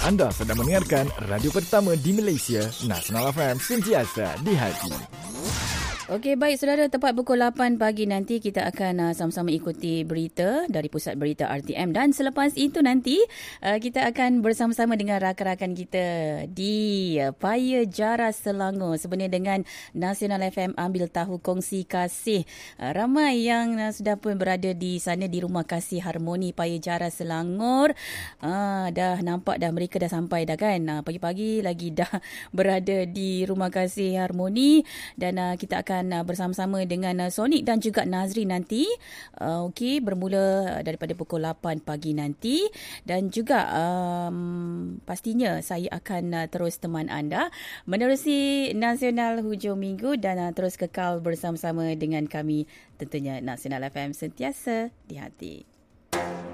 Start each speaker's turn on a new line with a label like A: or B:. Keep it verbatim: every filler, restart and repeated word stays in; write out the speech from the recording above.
A: Anda sedang mendengarkan radio pertama di Malaysia, Nasional F M, sentiasa di hati.
B: Okey, baik saudara, tepat pukul lapan pagi nanti kita akan uh, sama-sama ikuti berita dari Pusat Berita R T M, dan selepas itu nanti uh, kita akan bersama-sama dengan rakan-rakan kita di uh, Paya Jaras Selangor sebenarnya dengan Nasional F M ambil tahu kongsi kasih. Uh, ramai yang uh, sudah pun berada di sana di Rumah Kasih Harmoni Paya Jaras Selangor. Uh, dah nampak dah mereka dah sampai dah kan. Uh, pagi-pagi lagi dah berada di Rumah Kasih Harmoni, dan uh, kita akan bersama-sama dengan Sonic dan juga Nazri nanti. Uh, Okey, bermula daripada pukul lapan pagi nanti, dan juga um, pastinya saya akan uh, terus teman anda menerusi Nasional hujung minggu, dan uh, terus kekal bersama-sama dengan kami tentunya Nasional F M, sentiasa di hati.